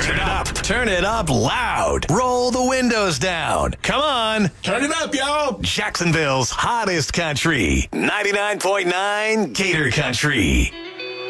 Turn it up. Turn it up loud. Roll the windows down. Come on. Turn it up, y'all. Jacksonville's hottest country. 99.9 Gator Country.